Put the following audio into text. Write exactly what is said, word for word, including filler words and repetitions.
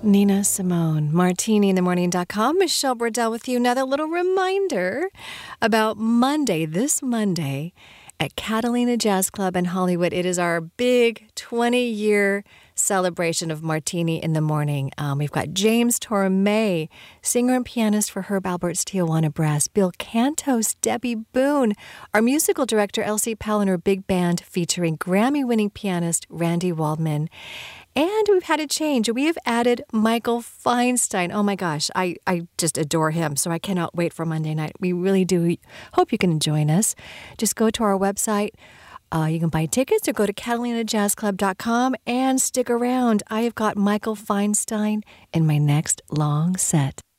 Nina Simone, martini in the morning dot com. Michelle Burdell with you. Another little reminder about Monday, this Monday at Catalina Jazz Club in Hollywood. It is our big twenty-year celebration of Martini in the Morning. Um, we've got James Torme, singer and pianist for Herb Albert's Tijuana Brass, Bill Cantos, Debbie Boone, our musical director Elsie Powell and her big band featuring Grammy-winning pianist Randy Waldman. And we've had a change. We have added Michael Feinstein. Oh my gosh, I, I just adore him. So I cannot wait for Monday night. We really do hope you can join us. Just go to our website. Uh, you can buy tickets or go to catalina jazz club dot com and stick around. I have got Michael Feinstein in my next long set.